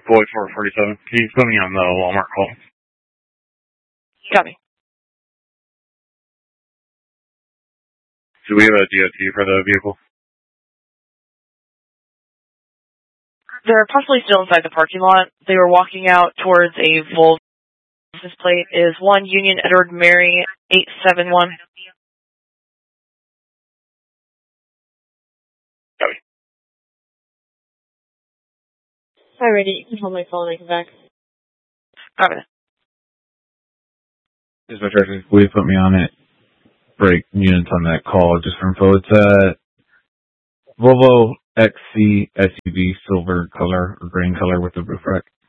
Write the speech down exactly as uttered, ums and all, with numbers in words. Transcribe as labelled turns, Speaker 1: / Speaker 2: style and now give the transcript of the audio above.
Speaker 1: Boy four forty-seven. Can you put me on the Walmart call?
Speaker 2: Got me.
Speaker 1: Do we have a D O T for the vehicle?
Speaker 2: They're possibly still inside the parking lot. They were walking out towards a Volvo. This plate is one Union Edward Mary eight seven one.
Speaker 1: Copy.
Speaker 3: Hi, ready. You can hold my phone. I can back.
Speaker 2: Copy.
Speaker 4: Dispatcher, will you put me on it? Break units on that call just for info. It's a Volvo X C S U V, silver color or green color with the roof rack.